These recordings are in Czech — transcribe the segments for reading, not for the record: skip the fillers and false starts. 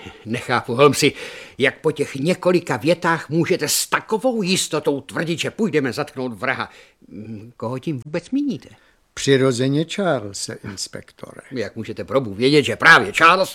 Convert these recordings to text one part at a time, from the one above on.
Nechápu, Holmesi, jak po těch několika větách můžete s takovou jistotou tvrdit, že půjdeme zatknout vraha. Koho tím vůbec míníte? Přirozeně Charlese, inspektore. Jak můžete probu vědět, že právě Charles...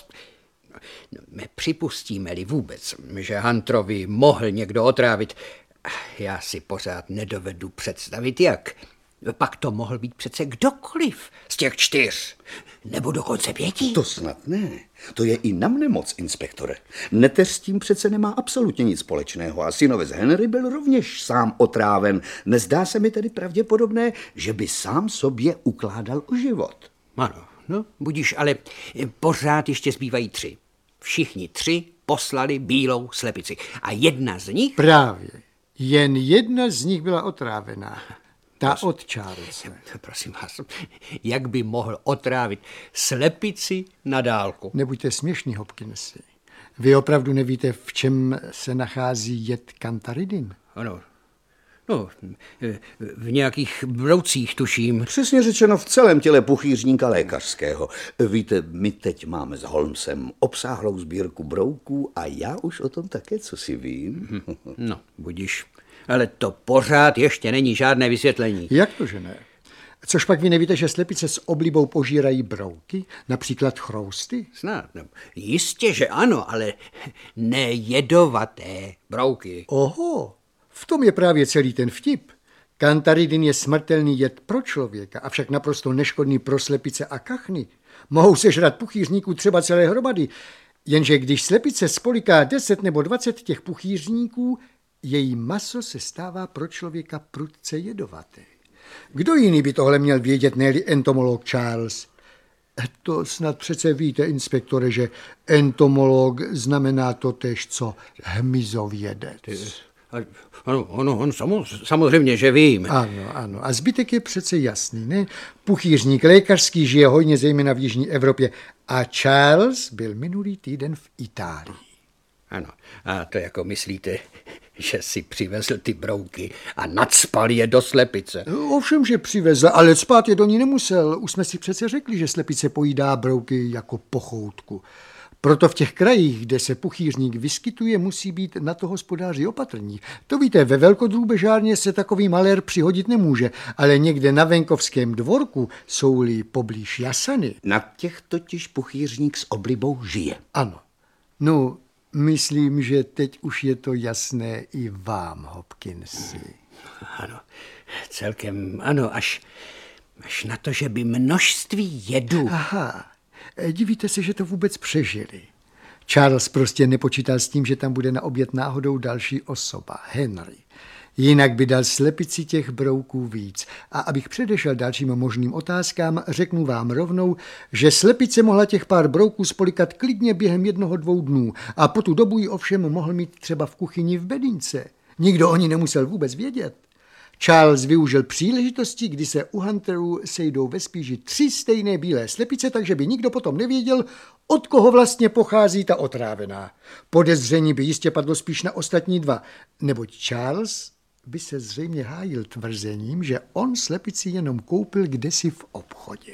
Připustíme-li vůbec, že Hunterovi mohl někdo otrávit, já si pořád nedovedu představit, jak. Pak to mohl být přece kdokoliv z těch 4, nebo dokonce 5. To snad ne. To je i na mne moc, inspektore. Neteř s tím přece nemá absolutně nic společného a synovec Henry byl rovněž sám otráven. Nezdá se mi tedy pravděpodobné, že by sám sobě ukládal o život. Ano, no, budíš, ale pořád ještě zbývají 3. Všichni 3 poslali bílou slepici. A jedna z nich... Právě. Jen jedna z nich byla otrávená. Ta od Charlese. Prosím vás, jak by mohl otrávit slepici na dálku? Nebuďte směšný, Hopkinsi. Vy opravdu nevíte, v čem se nachází jed kantaridin? Ano. No, v nějakých broucích, tuším. Přesně řečeno v celém těle puchýřníka lékařského. Víte, my teď máme s Holmesem obsáhlou sbírku brouků a já už o tom také cosi vím. No, budíš. Ale to pořád ještě není žádné vysvětlení. Jak to, že ne? Což pak vy nevíte, že slepice s oblibou požírají brouky, například chrousty? Snad, no, jistě, že ano, ale nejedovaté brouky. Oho, v tom je právě celý ten vtip. Kantaridin je smrtelný jed pro člověka, avšak naprosto neškodný pro slepice a kachny. Mohou sežrat puchýřníků třeba celé hromady, jenže když slepice spoliká 10 nebo 20 těch puchýřníků, její maso se stává pro člověka prudce jedovaté. Kdo jiný by tohle měl vědět, ne-li entomolog Charles? To snad přece víte, inspektore, že entomolog znamená totéž, co hmyzovědec. Ano, samozřejmě, že vím. Ano. A zbytek je přece jasný, ne? Puchýřník lékařský žije hojně zejména v jižní Evropě a Charles byl minulý týden v Itálii. Ano, a to jako myslíte, že si přivezl ty brouky a nacpal je do slepice? Ovšem, že přivezl, ale cpát je do ní nemusel. Už jsme si přece řekli, že slepice pojídá brouky jako pochoutku. Proto v těch krajích, kde se puchýřník vyskytuje, musí být na to hospodáři opatrní. To víte, ve velkodrůbežárně se takový malér přihodit nemůže, ale někde na venkovském dvorku jsou-li poblíž jasany. Na těch totiž puchýřník s oblibou žije. Ano. No, myslím, že teď už je to jasné i vám, Hopkinsi. Ano, celkem ano, až na to, že by množství jedu... Aha, divíte se, že to vůbec přežili. Charles prostě nepočítal s tím, že tam bude na oběd náhodou další osoba, Henry. Jinak by dal slepici těch brouků víc. A abych předešel dalším možným otázkám, řeknu vám rovnou, že slepice mohla těch pár brouků spolikat klidně během 1-2 dnů a po tu dobu ji ovšem mohl mít třeba v kuchyni v bedince. Nikdo o ní nemusel vůbec vědět. Charles využil příležitosti, kdy se u Hunterů sejdou ve spíži 3 stejné bílé slepice, takže by nikdo potom nevěděl, od koho vlastně pochází ta otrávená. Podezření by jistě padlo spíš na ostatní 2, neboť Charles by se zřejmě hájil tvrzením, že on slepici jenom koupil kdesi v obchodě.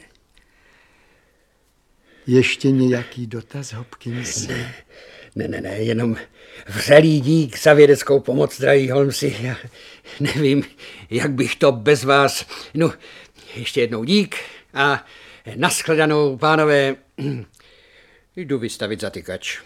Ještě nějaký dotaz, Hopkins? Ne, jenom vřelý dík za vědeckou pomoc, drahý Holmesi. Já nevím, jak bych to bez vás... No, ještě jednou dík a nashledanou, pánové. Jdu vystavit zatykač.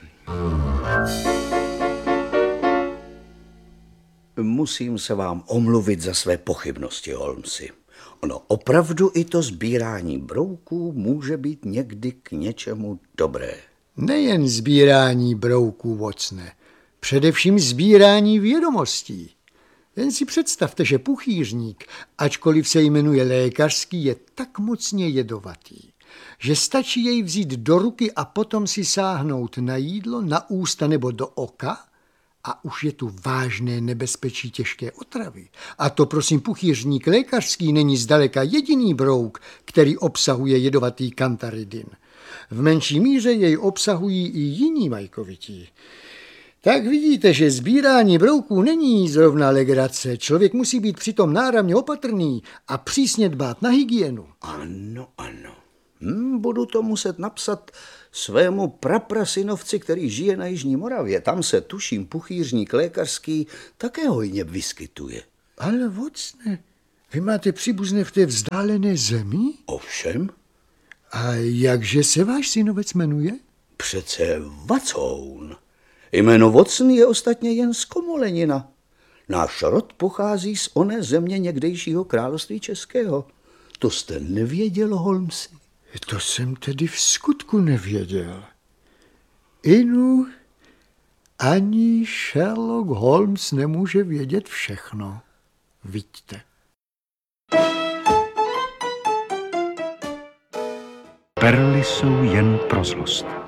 Musím se vám omluvit za své pochybnosti, Holmesi. Ono opravdu i to sbírání brouků může být někdy k něčemu dobré. Nejen sbírání brouků, Watsone, především sbírání vědomostí. Jen si představte, že puchýřník, ačkoliv se jmenuje lékařský, je tak mocně jedovatý, že stačí jej vzít do ruky a potom si sáhnout na jídlo, na ústa nebo do oka a už je tu vážné nebezpečí těžké otravy. A to, prosím, puchýřník lékařský není zdaleka jediný brouk, který obsahuje jedovatý kantaridin. V menší míře jej obsahují i jiní majkovití. Tak vidíte, že sbírání brouků není zrovna legrace. Člověk musí být přitom náramně opatrný a přísně dbát na hygienu. Ano. Budu to muset napsat svému praprasynovci, který žije na Jižní Moravě. Tam se, tuším, puchýřník lékařský také hojně vyskytuje. Ale vocne, vy máte příbuzné v té vzdálené zemi? Ovšem, A jakže se váš synovec jmenuje? přece Vacoun. Jméno Vocn je ostatně jen z Komolenina. Náš rod pochází z oné země někdejšího království českého. To jste nevěděl, Holmesi? To jsem tedy v skutku nevěděl. Inu, ani Sherlock Holmes nemůže vědět všechno. Vidíte. Perly jsou jen pro zlost.